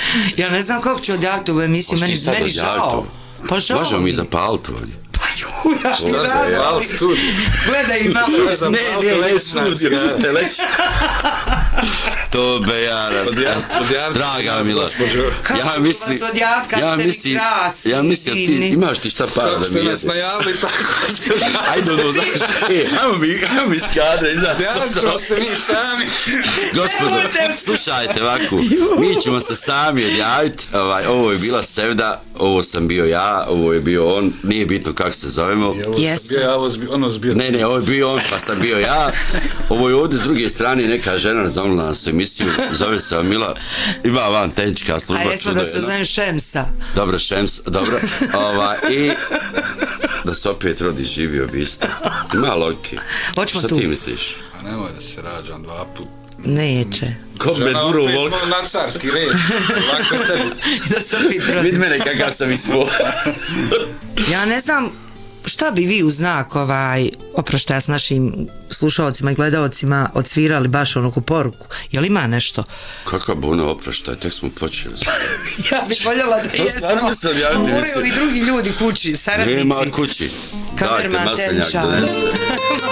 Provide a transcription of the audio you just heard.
Ja ne znam kako ću odjaviti ovu emisiju, meni žao. Pa žao. Možemo mi zapaliti ovdje. Pa Jura, što Zapal studiju. Gledaj, imamo. Ne, studio. To bejara. Draga Mila. Kako ću vas odjaviti kad ste mi krasni? Ja mislim, ti imaš ti šta para da mi Kako ste nas najavili tako? Ajde, znaš, ajmo mi iz kadra, izaći. Javit ćemo se mi sami. Gospodo, slušajte ovako, mi ćemo se sami odjaviti, ovo je bila Sevda, ovo sam bio ja, ovo je bio on, nije bitno kako se zovemo. Ne, ovo je bio on, pa sam bio ja. Ovo je ovdje s druge strane neka žena nazvonila nas u emisiju, zove se Mila, ima van tehnička služba. A jesmo da se zovem Šemsa. Dobro, Šems, dobro. I da se opet rodi živio bisto. Ima logike. Šta ti misliš? A nemoj da se rađam 2 puta. Neće. Ko me duro u volku? Na carski red, ovako tebi. Da se opet rodi. Vid mene kakav sam ispo. Ja ne znam šta bi vi u znak oproštaja s našim slušalcima i gledalcima odsvirali baš onogu poruku. Jel ima nešto? Kakav buna oproštaj, tek smo počeli. Ja bih voljela da jesmo. Moraju i drugi ljudi kući, saradnici. Nema kući. Dajte maslenjak, donesite.